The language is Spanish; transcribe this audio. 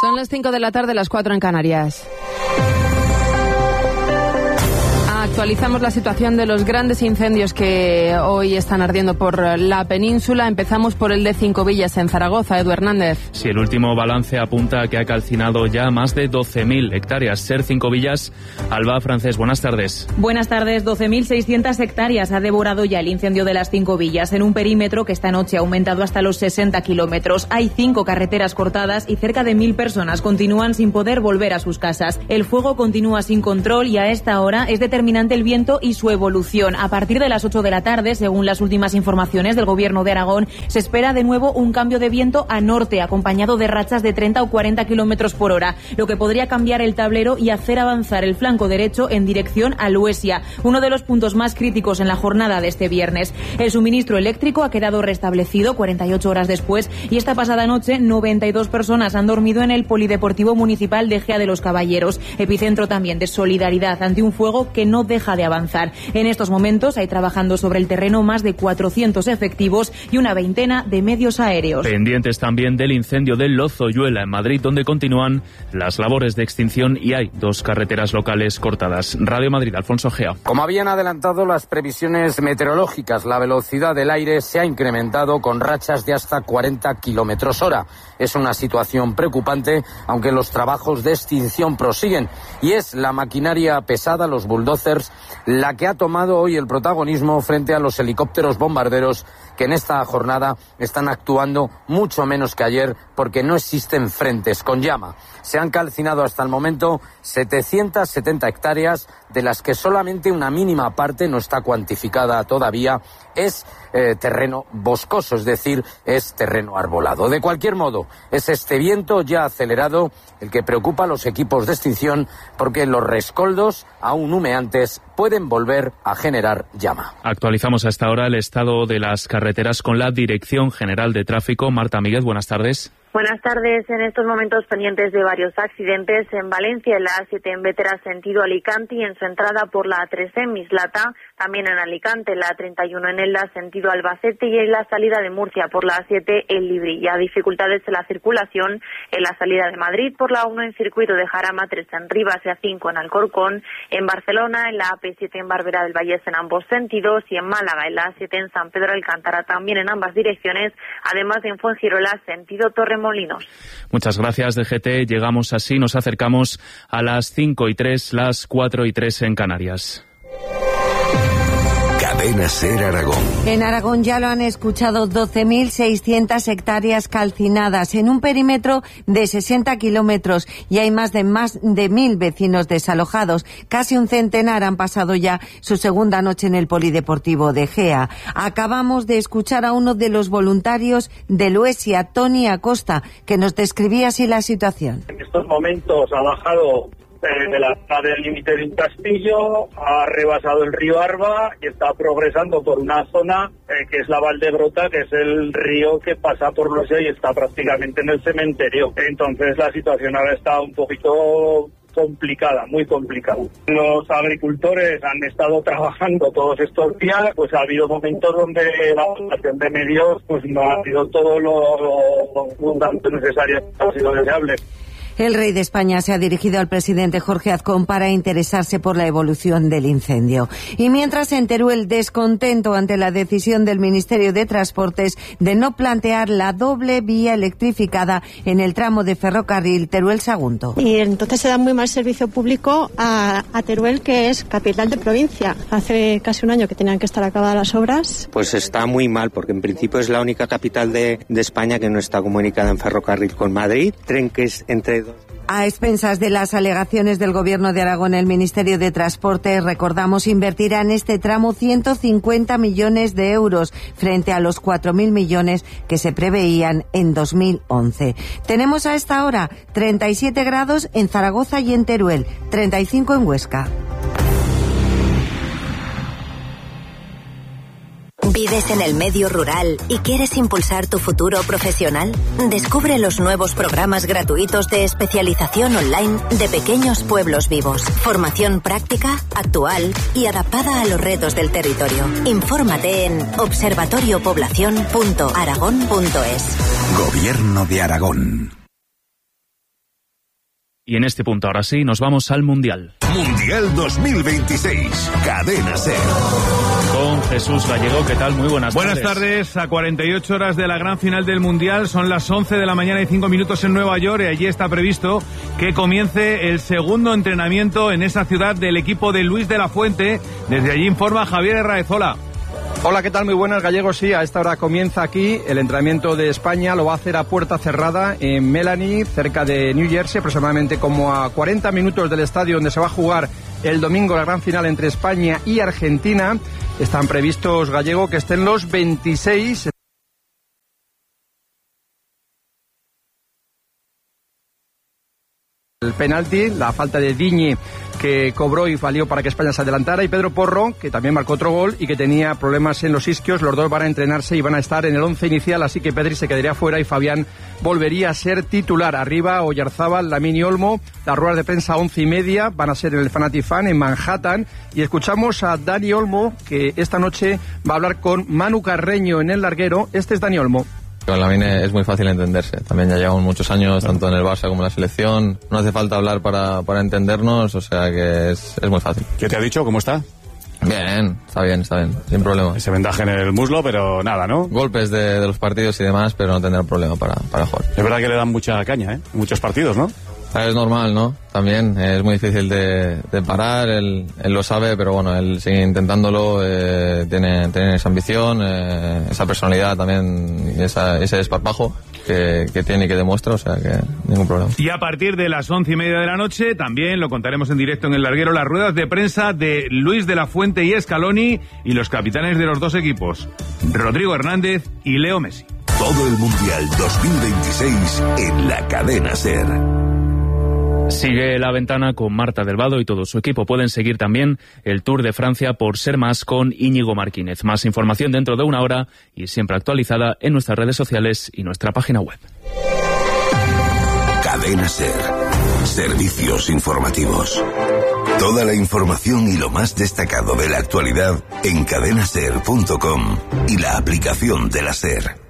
Son las 5 de la tarde, las 4 en Canarias. Actualizamos la situación de los grandes incendios que hoy están ardiendo por la península. Empezamos por el de Cinco Villas en Zaragoza. Edu Hernández. Sí, el último balance apunta a que ha calcinado ya más de 12.000 hectáreas. Ser Cinco Villas. Alba Francés, buenas tardes. Buenas tardes. 12.600 hectáreas ha devorado ya el incendio de las Cinco Villas en un perímetro que esta noche ha aumentado hasta los 60 kilómetros. Hay 5 carreteras cortadas y cerca de 1.000 personas continúan sin poder volver a sus casas. El fuego continúa sin control y a esta hora es determinante el viento y su evolución. A partir de las 8 de la tarde, según las últimas informaciones del Gobierno de Aragón, se espera de nuevo un cambio de viento a norte, acompañado de rachas de 30 o 40 kilómetros por hora, lo que podría cambiar el tablero y hacer avanzar el flanco derecho en dirección a Luesia, uno de los puntos más críticos en la jornada de este viernes. El suministro eléctrico ha quedado restablecido 48 horas después y esta pasada noche 92 personas han dormido en el Polideportivo Municipal de Gea de los Caballeros, epicentro también de solidaridad ante un fuego que no deja de avanzar. En estos momentos hay trabajando sobre el terreno más de 400 efectivos y una veintena de medios aéreos. Pendientes también del incendio del Lozoyuela en Madrid, donde continúan las labores de extinción y hay 2 carreteras locales cortadas. Radio Madrid, Alfonso Gea. Como habían adelantado las previsiones meteorológicas, la velocidad del aire se ha incrementado con rachas de hasta 40 kilómetros hora. Es una situación preocupante, aunque los trabajos de extinción prosiguen. Y es la maquinaria pesada, los bulldozers, la que ha tomado hoy el protagonismo frente a los helicópteros bombarderos que en esta jornada están actuando mucho menos que ayer porque no existen frentes con llama. Se han calcinado hasta el momento 770 hectáreas, de las que solamente una mínima parte no está cuantificada todavía. Es terreno boscoso, es decir, es terreno arbolado. De cualquier modo, es este viento ya acelerado el que preocupa a los equipos de extinción porque los rescoldos, aún humeantes, pueden volver a generar llama. Actualizamos hasta ahora el estado de las carreteras con la Dirección General de Tráfico. Marta Míguez, buenas tardes. Buenas tardes. En estos momentos pendientes de varios accidentes en Valencia, en la A7 en Bétera sentido Alicante y en su entrada por la A3 en Mislata, también en Alicante, la A31 en Elda sentido Albacete y en la salida de Murcia por la A7 en Librilla. Dificultades en la circulación en la salida de Madrid por la 1 en circuito de Jarama, 3 en Rivas y A5 en Alcorcón, en Barcelona, en la AP7 en Barberá del Vallés en ambos sentidos y en Málaga, en la A7 en San Pedro de Alcántara también en ambas direcciones, además de en Fuengirola sentido Torremolinos. Muchas gracias, DGT. Llegamos así, nos acercamos a las 5:03, las 4:03 en Canarias. Cadena SER Aragón. En Aragón ya lo han escuchado, 12.600 hectáreas calcinadas en un perímetro de 60 kilómetros y hay más de 1.000 vecinos desalojados. Casi un centenar han pasado ya su segunda noche en el Polideportivo de Gea. Acabamos de escuchar a uno de los voluntarios de Luesia, Tony Acosta, que nos describía así la situación. En estos momentos ha bajado de la zona del límite de un castillo, ha rebasado el río Arba y está progresando por una zona que es la Valdebrota, que es el río que pasa por Luesia y está prácticamente en el cementerio. Entonces la situación ahora está un poquito complicada, muy complicada. Los agricultores han estado trabajando todos estos días, pues ha habido momentos donde la aportación de medios pues no ha sido todo lo abundante necesario, ha sido deseable. El rey de España se ha dirigido al presidente Jorge Azcón para interesarse por la evolución del incendio. Y mientras en Teruel, descontento ante la decisión del Ministerio de Transportes de no plantear la doble vía electrificada en el tramo de ferrocarril Teruel-Sagunto. Y entonces se da muy mal servicio público a Teruel, que es capital de provincia. Hace casi un año que tenían que estar acabadas las obras. Pues está muy mal, porque en principio es la única capital de España que no está comunicada en ferrocarril con Madrid. Trenques entre A expensas de las alegaciones del Gobierno de Aragón, el Ministerio de Transporte, recordamos, invertirá en este tramo 150 millones de euros frente a los 4.000 millones que se preveían en 2011. Tenemos a esta hora 37 grados en Zaragoza y en Teruel, 35 en Huesca. ¿Vives en el medio rural y quieres impulsar tu futuro profesional? Descubre los nuevos programas gratuitos de especialización online de Pequeños Pueblos Vivos. Formación práctica, actual y adaptada a los retos del territorio. Infórmate en observatoriopoblacion.aragón.es. Gobierno de Aragón. Y en este punto, ahora sí, nos vamos al Mundial. Mundial 2026, Cadena SER. Con Jesús Gallego, ¿qué tal? Muy buenas tardes. Buenas tardes, a 48 horas de la gran final del Mundial, son las 11 de la mañana y 5 minutos en Nueva York, y allí está previsto que comience el segundo entrenamiento en esa ciudad del equipo de Luis de la Fuente. Desde allí informa Javier Herraezola. Hola, ¿qué tal? Muy buenas, Gallego. Sí, a esta hora comienza aquí el entrenamiento de España. Lo va a hacer a puerta cerrada en Melanie, cerca de New Jersey, aproximadamente como a 40 minutos del estadio donde se va a jugar el domingo la gran final entre España y Argentina. Están previstos, Gallego, que estén los 26... El penalti, la falta de Digne que cobró y valió para que España se adelantara, y Pedro Porro, que también marcó otro gol y que tenía problemas en los isquios. Los dos van a entrenarse y van a estar en el 11 inicial, así que Pedri se quedaría fuera y Fabián volvería a ser titular. Arriba, Oyarzábal, Lamine Olmo, las ruedas de prensa 11:30, van a ser en el Fanati Fan en Manhattan, y escuchamos a Dani Olmo, que esta noche va a hablar con Manu Carreño en el larguero. Este es Dani Olmo. Con Lamine es muy fácil entenderse. También ya llevamos muchos años, tanto en el Barça como en la selección. No hace falta hablar para entendernos, o sea que es muy fácil. ¿Qué te ha dicho? ¿Cómo está? Bien, sin problema. Ese vendaje en el muslo, pero nada, ¿no? Golpes de los partidos y demás, pero no tendrá problema para jugar. Es verdad que le dan mucha caña, ¿eh? Muchos partidos, ¿no? Es normal, ¿no? También es muy difícil de parar, él lo sabe, pero bueno, él sigue intentándolo, tiene esa ambición, esa personalidad también, ese desparpajo que tiene y que demuestra, o sea que ningún problema. Y a partir de las 11:30 de la noche, también lo contaremos en directo en el larguero, las ruedas de prensa de Luis de la Fuente y Scaloni y los capitanes de los dos equipos, Rodrigo Hernández y Leo Messi. Todo el Mundial 2026 en la Cadena SER. Sigue La Ventana con Marta del Vado y todo su equipo. Pueden seguir también el Tour de Francia por Ser Más con Íñigo Martínez. Más información dentro de una hora y siempre actualizada en nuestras redes sociales y nuestra página web. Cadena SER. Servicios informativos. Toda la información y lo más destacado de la actualidad en cadenaser.com y la aplicación de la SER.